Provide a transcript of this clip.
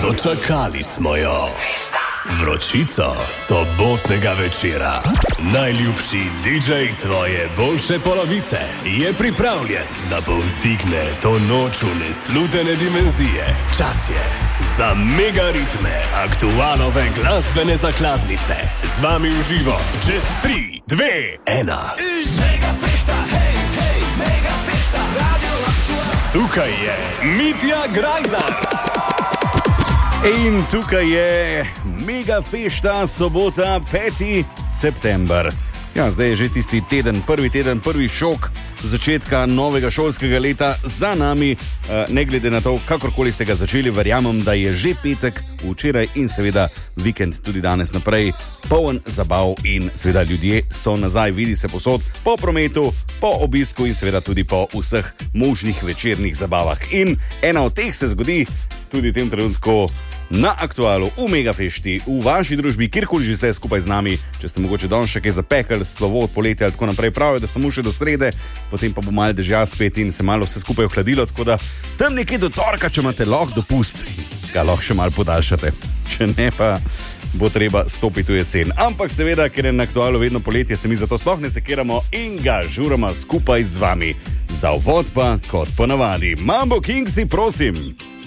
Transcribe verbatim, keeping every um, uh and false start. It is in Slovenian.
Dočakali smo jo. Vročico sobotnega večera. Najljubši didžej tvoje boljše polovice je pripravljen, da povzdigne to noč v neslutene dimenzije. Čas je za mega ritme aktualove glasbene zakladnice. Z vami v živo čez tri, dve, ena. Mega fešta, hej, hej, mega fešta, radio aktual. Tukaj je Mitja Grajzar. In tukaj je mega fešta, sobota, peti september. Ja, zdaj je že tisti teden, prvi teden, prvi šok začetka novega šolskega leta za nami. Ne glede na to, kakorkoli ste ga začeli, verjamem, da je že petek, včeraj in seveda vikend tudi danes naprej, poln zabav in seveda ljudje so nazaj, vidi se posod, po prometu, po obisku in seveda tudi po vseh možnih večernih zabavah. In ena od teh se zgodi tudi v tem trenutku na aktualu, v Megafešti, v vaši družbi, kjerkoli že ste skupaj z nami. Če ste mogoče danes še kaj zapekli, slovo od poletja in tako naprej, pravijo, da samo še do srede, potem pa bo malo dežja spet in se malo vse skupaj ohladilo, tako da tam nekje do torka, če imate lahko dopust, ga lahko še malo podaljšate. Če ne, pa bo treba stopiti v jesen. Ampak seveda, ker je na aktualu vedno poletje, se mi zato sploh ne sekiramo in ga žuramo skupaj z vami. Za uvod pa, kot ponavadi, Mambo Kingsi, prosim.